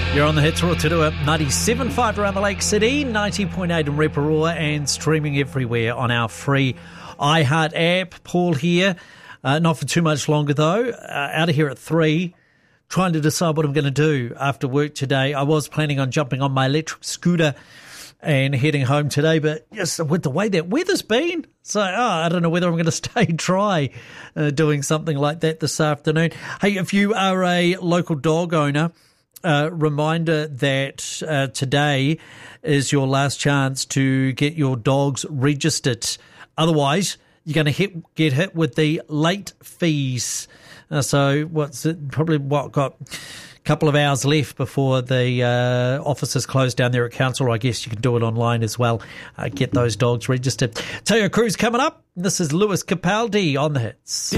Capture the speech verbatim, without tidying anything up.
You're on the hits, Rotorua, ninety-seven point five around the Lake City, ninety point eight in Reparoa, and streaming everywhere on our free iHeart app. Paul here, uh, not for too much longer though, uh, out of here at three, trying to decide what I'm going to do after work today. I was planning on jumping on my electric scooter and heading home today, but yes, with the way that weather's been, so oh, I don't know whether I'm going to stay dry uh, doing something like that this afternoon. Hey, if you are a local dog owner, Uh, reminder that uh, today is your last chance to get your dogs registered. Otherwise, you're going to hit, get hit with the late fees. Uh, so what's it? Probably what got a couple of hours left before the uh, offices close down there at council. Or I guess you can do it online as well. Uh, get those dogs registered. Teo Cruz coming up. This is Lewis Capaldi on the hits.